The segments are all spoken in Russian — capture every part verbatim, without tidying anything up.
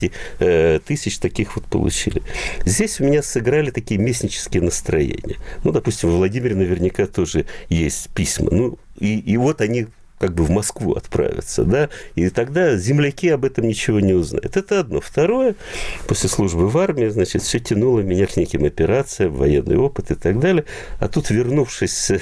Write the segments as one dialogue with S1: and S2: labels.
S1: тысяч таких вот получили. Здесь у меня сыграли такие местнические настроения. Ну, допустим, в Владимире наверняка тоже есть письма. Ну, и, и вот они как бы в Москву отправятся, да, и тогда земляки об этом ничего не узнают. Это одно. Второе, после службы в армии, значит, все тянуло меня к неким операциям, военный опыт и так далее. А тут, вернувшись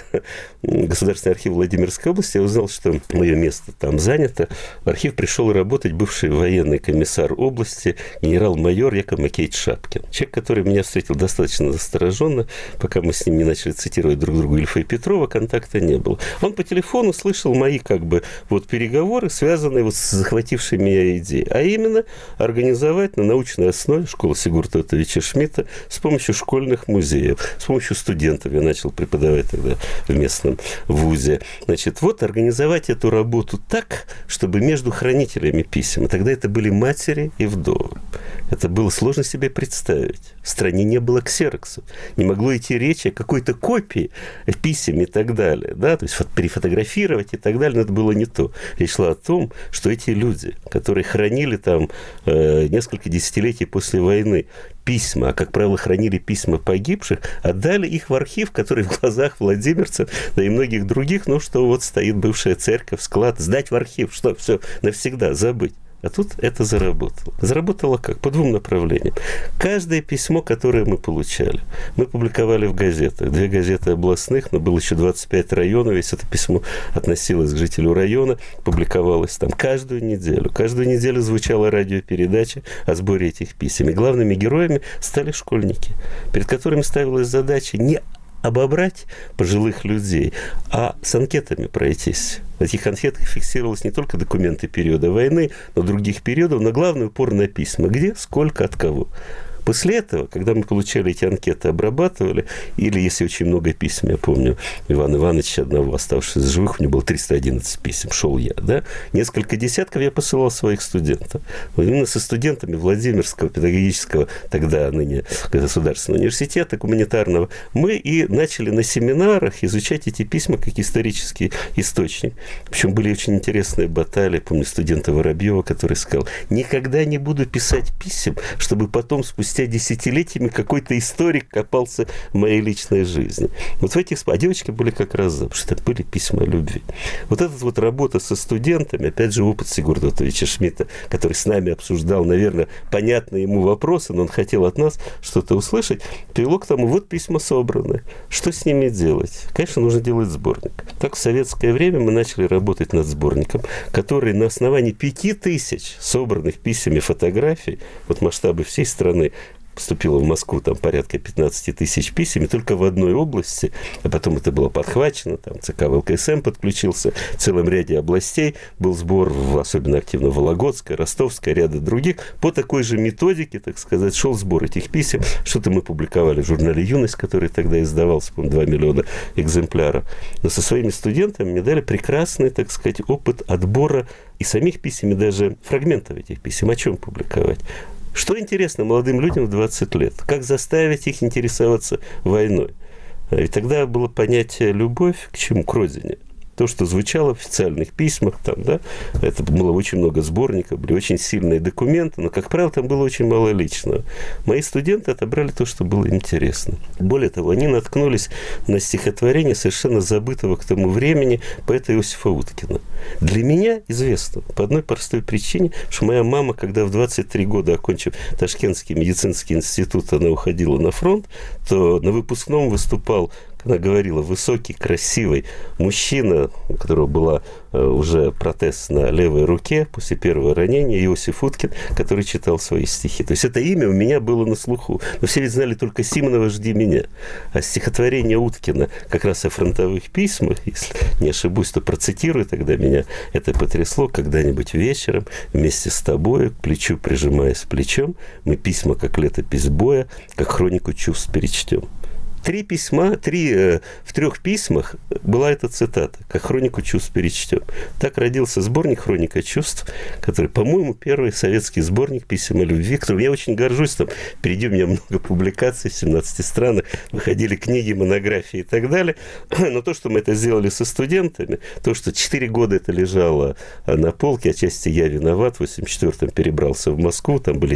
S1: в Государственный архив Владимирской области, я узнал, что мое место там занято. В архив пришел работать бывший военный комиссар области, генерал-майор Яков Макеевич Шапкин. Человек, который меня встретил достаточно настороженно, пока мы с ним не начали цитировать друг друга Ильфа и Петрова, контакта не было. Он по телефону слышал мои как бы вот переговоры, связанные вот с захватившей меня идеей, а именно организовать на научной основе школу Сигурда Отовича Шмидта с помощью школьных музеев, с помощью студентов. Я начал преподавать тогда в местном вузе. Значит, вот организовать эту работу так, чтобы между хранителями писем, и тогда это были матери и вдовы. Это было сложно себе представить. В стране не было ксероксов. Не могло идти речь о какой-то копии писем и так далее. Да? То есть перефотографировать и так далее. Но это было не то. Речь шла о том, что эти люди, которые хранили там э, несколько десятилетий после войны письма, а, как правило, хранили письма погибших, отдали их в архив, который в глазах владимирцев, да и многих других, ну, что вот стоит бывшая церковь, склад, сдать в архив, что все навсегда забыть. А тут это заработало. Заработало как? По двум направлениям. Каждое письмо, которое мы получали, мы публиковали в газетах. Две газеты областных, но было еще двадцать пять районов. Если это письмо относилось к жителю района, публиковалось там каждую неделю. Каждую неделю звучала радиопередача о сборе этих писем. И главными героями стали школьники, перед которыми ставилась задача не обобрать пожилых людей, а с анкетами пройтись. В этих анкетах фиксировалось не только документы периода войны, но других периодов, но главный упор на письма. Где, сколько, от кого. После этого, когда мы получали эти анкеты, обрабатывали, или если очень много писем, я помню, Ивана Ивановича одного, оставшегося живых, у него было триста одиннадцать писем, шел я, да, несколько десятков я посылал своих студентов. Вот именно со студентами Владимирского педагогического, тогда ныне Государственного университета гуманитарного, мы и начали на семинарах изучать эти письма как исторический источник. Причем были очень интересные баталии, помню студента Воробьева, который сказал: никогда не буду писать писем, чтобы потом спустя десятилетиями какой-то историк копался в моей личной жизни. Вот в этих... А девочки были как раз за, потому что это были письма любви. Вот эта вот работа со студентами, опять же, опыт Сигурда Отовича Шмидта, который с нами обсуждал, наверное, понятные ему вопросы, но он хотел от нас что-то услышать, привело к тому, вот письма собраны. Что с ними делать? Конечно, нужно делать сборник. Так в советское время мы начали работать над сборником, который на основании пяти тысяч собранных писем и фотографий, вот масштабы всей страны, поступило в Москву там порядка пятнадцать тысяч писем, и только в одной области, а потом это было подхвачено, там ЦК ВЛКСМ подключился, в целом ряде областей был сбор, особенно активно Вологодская, Ростовская, ряда других, по такой же методике, так сказать, шел сбор этих писем. Что-то мы публиковали в журнале «Юность», который тогда издавался, по-моему, два миллиона экземпляров. Но со своими студентами мне дали прекрасный, так сказать, опыт отбора и самих писем, и даже фрагментов этих писем. О чем публиковать? Что интересно молодым людям в двадцать лет? Как заставить их интересоваться войной? И тогда было понятие «любовь» к чему? К родине. То, что звучало в официальных письмах, там, да, это было очень много сборников, были очень сильные документы, но, как правило, там было очень мало личного. Мои студенты отобрали то, что было интересно. Более того, они наткнулись на стихотворение совершенно забытого к тому времени поэта Иосифа Уткина. Для меня известно по одной простой причине, что моя мама, когда в двадцать три года, окончив Ташкентский медицинский институт, она уходила на фронт, то на выпускном выступал, она говорила, высокий, красивый мужчина, у которого была уже протез на левой руке после первого ранения, Иосиф Уткин, который читал свои стихи. То есть это имя у меня было на слуху. Но все ведь знали только «Симонова, жди меня». А стихотворение Уткина как раз о фронтовых письмах, если не ошибусь, то процитирую, тогда меня это потрясло: «Когда-нибудь вечером вместе с тобою, к плечу прижимаясь плечом, мы письма, как летопись боя, как хронику чувств перечтем». Три письма, три, э, в трех письмах была эта цитата, как хронику чувств перечтем. Так родился сборник «Хроника чувств», который, по-моему, первый советский сборник писем о любви, которым я очень горжусь. Там впереди у меня много публикаций в семнадцати странах, выходили книги, монографии и так далее. Но то, что мы это сделали со студентами, то, что четыре года это лежало на полке, отчасти я виноват, в восемьдесят четвёртом перебрался в Москву, там были